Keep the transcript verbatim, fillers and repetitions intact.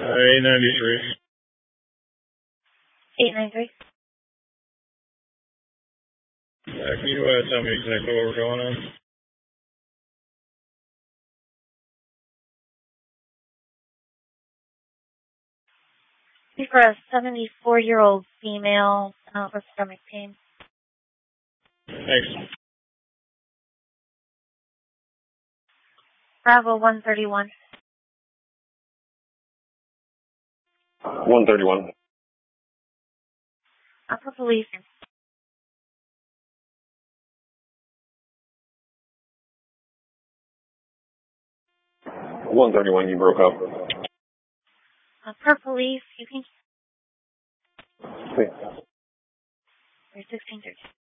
eight ninety-three. eight ninety-three. Uh, can you uh, tell me exactly what we're going on? For a seventy-four-year-old female uh, with stomach pain. Thanks. Bravo one thirty-one. one thirty-one. Upper police. one thirty-one, you broke up. Upper police, you can... Wait. sixteen thirty.